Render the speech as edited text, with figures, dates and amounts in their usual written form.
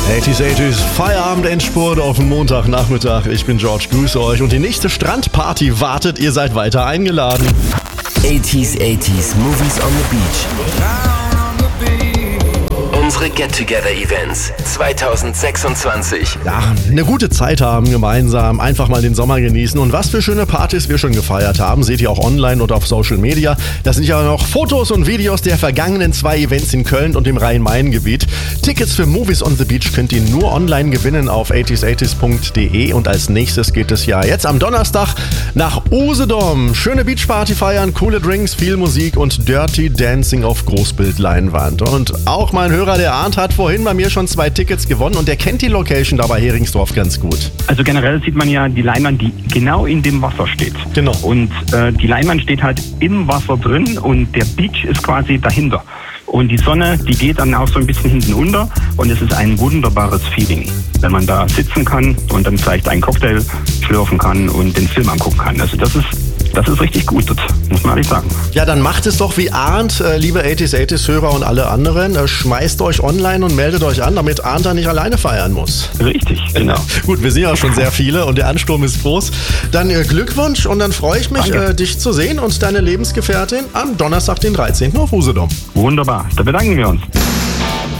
80s Feierabend-Endspurt auf den Montagnachmittag. Ich bin George, grüße euch. Und die nächste Strandparty wartet, ihr seid weiter eingeladen. 80s Movies on the Beach. Unsere Get-Together-Events 2026. Ja, eine gute Zeit haben gemeinsam, einfach mal den Sommer genießen. Und was für schöne Partys wir schon gefeiert haben, seht ihr auch online oder auf Social Media. Das sind ja noch Fotos und Videos der vergangenen 2 Events in Köln und im Rhein-Main-Gebiet. Tickets für Movies on the Beach könnt ihr nur online gewinnen auf 80s80s.de. Und als nächstes geht es ja jetzt am Donnerstag nach Usedom. Schöne Beachparty feiern, coole Drinks, viel Musik und Dirty Dancing auf Großbildleinwand. Und auch mein Hörer, der Arndt, hat vorhin bei mir schon 2 Tickets gewonnen und der kennt die Location da bei Heringsdorf ganz gut. Also generell sieht man ja die Leinwand, die genau in dem Wasser steht. Genau. Und die Leinwand steht halt im Wasser drin und der Beach ist quasi dahinter. Und die Sonne, die geht dann auch so ein bisschen hinten unter und es ist ein wunderbares Feeling, wenn man da sitzen kann und dann vielleicht einen Cocktail schlürfen kann und den Film angucken kann. Also das ist richtig gut, das muss man ehrlich sagen. Ja, dann macht es doch wie Arndt, liebe 80s-Hörer und alle anderen. Schmeißt euch online und meldet euch an, damit Arndt da nicht alleine feiern muss. Richtig, genau. Gut, wir sind ja schon sehr viele und der Ansturm ist groß. Dann Glückwunsch und dann freue ich mich, dich zu sehen und deine Lebensgefährtin am Donnerstag, den 13. auf Usedom. Wunderbar, da bedanken wir uns.